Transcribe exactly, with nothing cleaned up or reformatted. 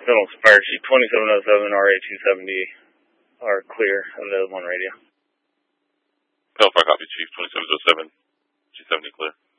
Middle Fire Chief twenty-seven oh seven, R eighteen seventy are clear on the one radio. Bellfire copy, Chief twenty-seven oh seven, G seventy clear.